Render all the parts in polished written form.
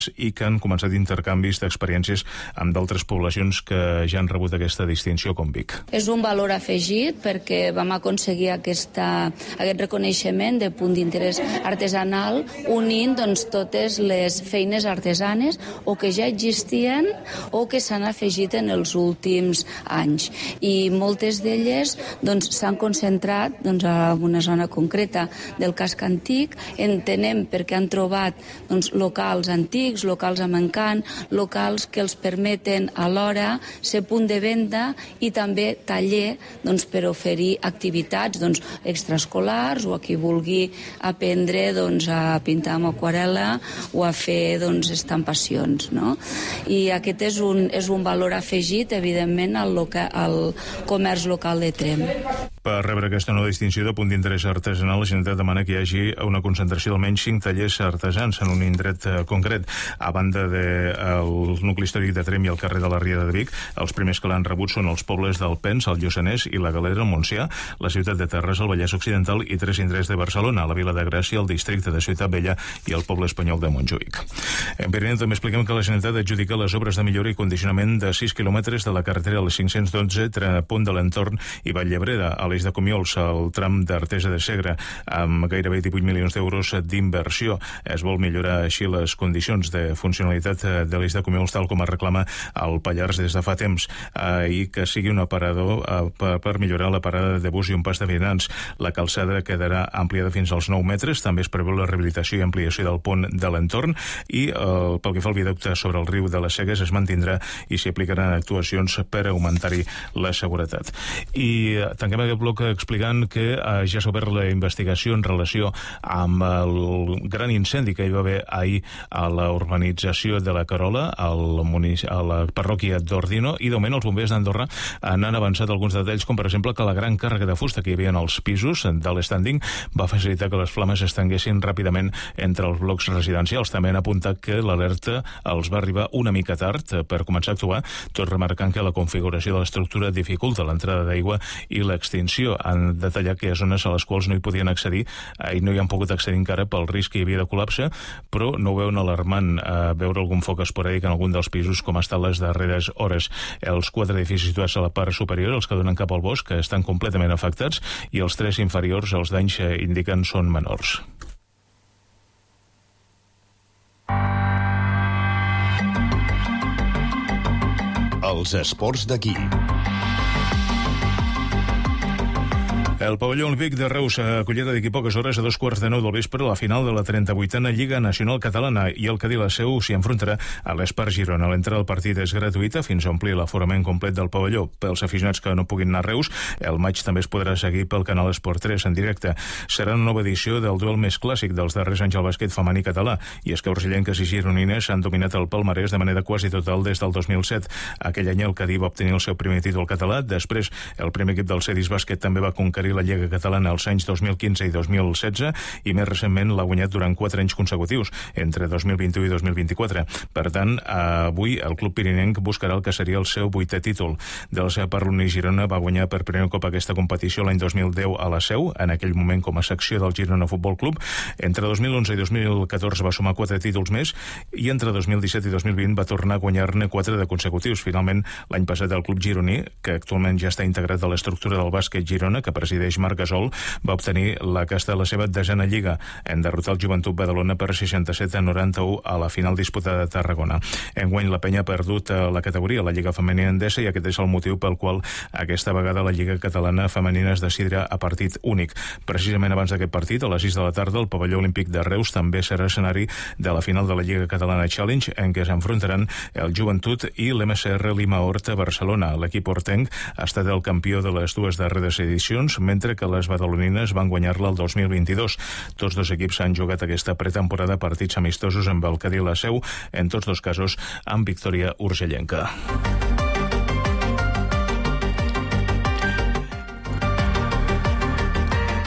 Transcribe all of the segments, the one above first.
i que han començat intercanvis d'experiències amb d'altres poblacions que ja han rebut aquesta distinció com Vic. És un valor afegit perquè vam aconseguir aquest reconeixement de punt d'interès artesanal unint totes les feines artesanes o que ja existien o que s'han afegit en els últims anys. I moltes d'elles s'han concentrat en una zona concreta del casc antic. Entenem perquè han trobat locals antics, locals amb encant, locals que els permeten alhora ser punt de venda i també taller per oferir activitats extraescolars o a qui vulgui aprendre a pintar amb aquarel·la o a fer estampacions. No? I aquest és un valor afegit, evidentment, al comerç local de Tremp. Per rebre aquesta nova distinció de punt d'interès artesanal, la Generalitat demana que hi hagi una concentració d'almenys 5 tallers artesans en un indret concret. A banda del nucli històric de Tremp i el carrer de la Riera de Vic, els primers que l'han rebut són els pobles del Pens, el Lluçanès i la Galera, el Montsià, la ciutat de Terrassa, el Vallès Occidental i 3 indrets de Barcelona, la Vila de Gràcia, el districte de Ciutat Vella i el poble espanyol de Montjuïc. En Pirineu també expliquem que la Generalitat adjudica les obres de millora i condicionament de 6 quilòmetres de la carretera del 512 entre Pont de l'Entorn i Vall-llebreda, a l'eix de Comiols, al tram d'Artesa de Segre, amb gairebé 18 milions d'euros d'inversió. Es vol millorar així les condicions de funcionalitat de l'eix de Comiols, tal com es reclama al Pallars des de fa temps, i que sigui un aparador per millorar la parada de bus i un pas de vianants. La calçada quedarà ampliada fins als 9 metres, també es preveu la rehabilitació i ampliació del pont de l'entorn i pel que fa al viaducte sobre el riu de les Cegues es mantindrà i s'hi aplicaran actuacions per augmentar-hi la seguretat. I tanquem aquest bloc explicant que ja s'ha obert la investigació en relació amb el gran incendi que hi va haver ahir a la urbanització de la Carola, a la parròquia d'Ordino, i de moment els bombers d'Andorra han avançat alguns detalls, com per exemple que la gran càrrega de fusta que hi havia als pisos de l'estànding va facilitar que les flames s'estenguessin ràpidament entre els blocs residencials. També han apuntat que l'alerta els va arribar una mica tard per començar a actuar, tot remarcant que la configuració de l'estructura dificulta l'entrada d'aigua i l'extinció. Han detallat que hi ha zones a les quals no hi podien accedir i no hi han pogut accedir encara pel risc que hi havia de col·lapse, però no ho veuen alarmant veure algun foc esporàdic en algun dels pisos com ha estat les darreres hores. Els 4 edificis situats a la part superior, els que donen cap al bosc, estan completament afectats i els 3 inferiors, els danys indiquen són menors. Els esports d'aquí. El pavelló olímpic de Reus acollirà d'aquí poques hores a 2:15 del vespre la final de la 38a Lliga Nacional Catalana i el Cadí la Seu s'hi enfrontarà a l'Espar Girona. L'entrada al partit és gratuïta fins a omplir l'aforament complet del pavelló. Pels aficionats que no puguin anar a Reus, el maig també es podrà seguir pel canal Esport 3 en directe. Serà una nova edició del duel més clàssic dels darrers anys al bàsquet femení català, i és que urgellenques i gironines han dominat el palmarès de manera quasi total des del 2007. Aquell any el Cadí va obtenir el seu primer títol català. Després, el primer equip del Cedis Bàsquet també va conquerir la Lliga Catalana els anys 2015 i 2016 i més recentment l'ha guanyat durant 4 anys consecutius, entre 2021 i 2024. Per tant, avui el club pirinenc buscarà el que seria el seu 8è títol. De la seva part, l'Uni Girona va guanyar per primer cop aquesta competició l'any 2010 a la Seu, en aquell moment com a secció del Girona Futbol Club. Entre 2011 i 2014 va sumar 4 títols més i entre 2017 i 2020 va tornar a guanyar-ne 4 de consecutius. Finalment, l'any passat el club gironí, que actualment ja està integrat a l'estructura del bàsquet Girona, que presideix Marc Gasol, va obtenir la que ha estat la seva 10a Lliga, en derrotar el Joventut Badalona per 67-91 a la final disputada a Tarragona. Enguany la penya ha perdut la categoria, la Lliga Femenina Endesa, i aquest és el motiu pel qual aquesta vegada la Lliga Catalana Femenina es decidirà a partit únic. Precisament abans d'aquest partit, a les 6 de la tarda, el pavelló olímpic de Reus també serà escenari de la final de la Lliga Catalana Challenge, en què s'enfrontaran el Joventut i l'MSR Lima Horta Barcelona. L'equip hortenc ha estat el campió de les dues darreres edicions, mentre que les badalonines van guanyar-la el 2022. Tots dos equips han jugat aquesta pretemporada partits amistosos amb el Cadí la Seu, en tots dos casos amb victòria urgellenca.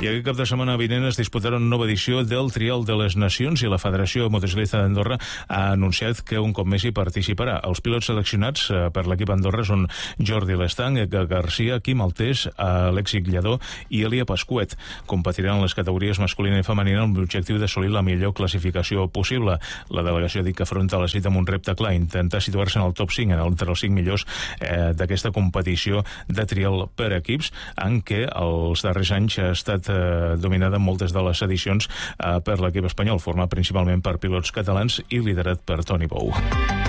I aquest cap de setmana vinent es disputarà una nova edició del Trial de les Nacions i la Federació Motociclista d'Andorra ha anunciat que un cop més hi participarà. Els pilots seleccionats per l'equip Andorra són Jordi Lestang, Edgar Garcia, Quim Altés, Alexi Lledó i Elia Pascuet. Competiran en les categories masculina i femenina amb l'objectiu d'assolir la millor classificació possible. La delegació ha dit que afronta la cita amb un repte clar, intentar situar-se en el top 5, entre els 5 millors d'aquesta competició de trial per equips, en què els darrers anys ha estat dominada en moltes de les edicions per l'equip espanyol, format principalment per pilots catalans i liderat per Toni Bou.